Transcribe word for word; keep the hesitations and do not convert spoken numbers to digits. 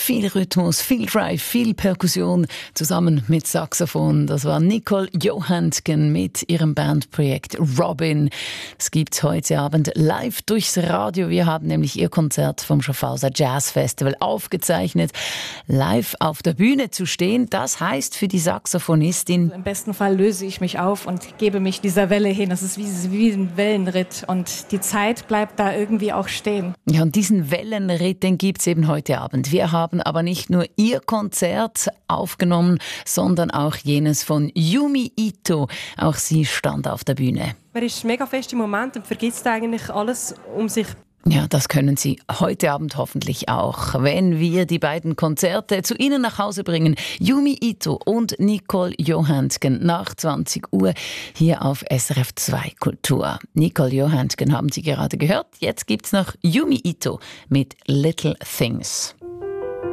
Viel Rhythmus, viel Drive, viel Perkussion zusammen mit Saxophon. Das war Nicole Johansson mit ihrem Bandprojekt Robin. Es gibt heute Abend live durchs Radio. Wir haben nämlich ihr Konzert vom Schaffhauser Jazz Festival aufgezeichnet. Live auf der Bühne zu stehen, das heißt für die Saxophonistin: Im besten Fall löse ich mich auf und gebe mich dieser Welle hin. Das ist wie, wie ein Wellenritt und die Zeit bleibt da irgendwie auch stehen. Ja, und diesen Wellenritt, den gibt's eben heute Abend. Wir haben aber nicht nur ihr Konzert aufgenommen, sondern auch jenes von Yumi Ito. Auch sie stand auf der Bühne. Man ist mega fest im Moment und vergisst eigentlich alles um sich. Ja, das können Sie heute Abend hoffentlich auch, wenn wir die beiden Konzerte zu Ihnen nach Hause bringen. Yumi Ito und Nicole Johansson nach zwanzig Uhr hier auf S R F zwei Kultur. Nicole Johansson haben Sie gerade gehört. Jetzt gibt's noch Yumi Ito mit Little Things.